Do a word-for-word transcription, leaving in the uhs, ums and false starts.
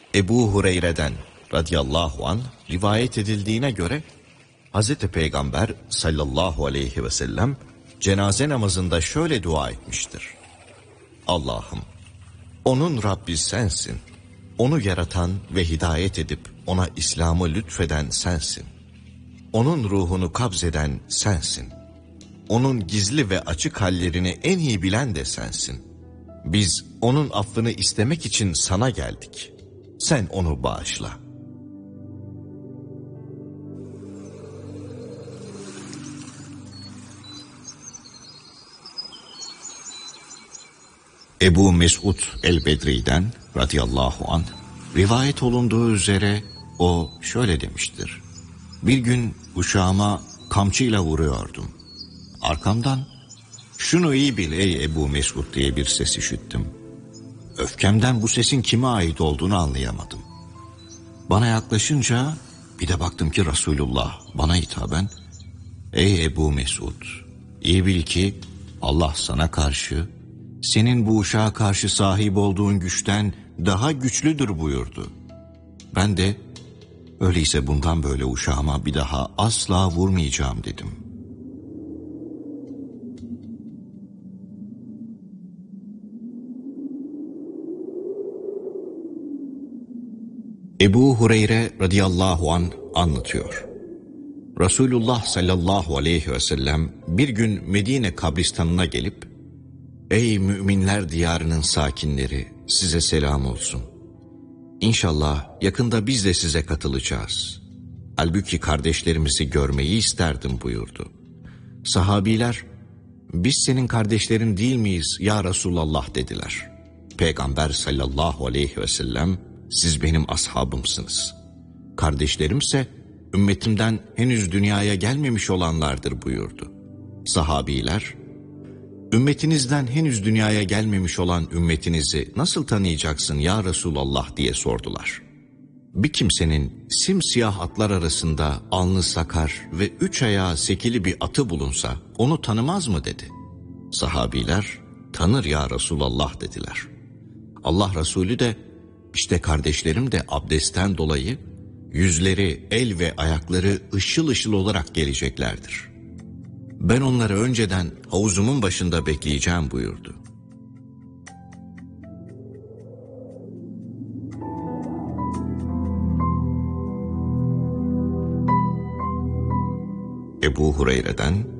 Ebu Hureyre'den radıyallahu anh rivayet edildiğine göre Hazreti Peygamber sallallahu aleyhi ve sellem cenaze namazında şöyle dua etmiştir. Allah'ım, onun Rabbi sensin. Onu yaratan ve hidayet edip ona İslam'ı lütfeden sensin. Onun ruhunu kabzeden sensin. Onun gizli ve açık hallerini en iyi bilen de sensin. Biz onun affını istemek için sana geldik. Sen onu bağışla. Ebu Mesud el-Bedri'den radıyallahu anh rivayet olunduğu üzere o şöyle demiştir. Bir gün uşağıma kamçıyla vuruyordum. Arkamdan şunu iyi bil ey Ebu Mesud diye bir ses işittim. Öfkemden bu sesin kime ait olduğunu anlayamadım. Bana yaklaşınca bir de baktım ki Resulullah bana hitaben ey Ebu Mesud, iyi bil ki Allah sana karşı senin bu uşağa karşı sahip olduğun güçten daha güçlüdür buyurdu. Ben de öyleyse bundan böyle uşağıma bir daha asla vurmayacağım dedim. Ebu Hureyre radıyallahu anh anlatıyor. Resulullah sallallahu aleyhi ve sellem bir gün Medine kabristanına gelip ey müminler diyarının sakinleri, size selam olsun. İnşallah yakında biz de size katılacağız. Halbuki kardeşlerimizi görmeyi isterdim buyurdu. Sahabiler, biz senin kardeşlerin değil miyiz ya Resulallah dediler. Peygamber sallallahu aleyhi ve sellem, siz benim ashabımsınız. Kardeşlerimse ümmetimden henüz dünyaya gelmemiş olanlardır buyurdu. Sahabiler, ümmetinizden henüz dünyaya gelmemiş olan ümmetinizi nasıl tanıyacaksın ya Resulallah diye sordular. Bir kimsenin simsiyah atlar arasında alnı sakar ve üç ayağı sekili bir atı bulunsa onu tanımaz mı dedi. Sahabiler tanır ya Resulallah dediler. Allah Resulü de işte kardeşlerim de abdestten dolayı yüzleri, el ve ayakları ışıl ışıl olarak geleceklerdir. Ben onları önceden havuzumun başında bekleyeceğim buyurdu. Ebu Hureyre'den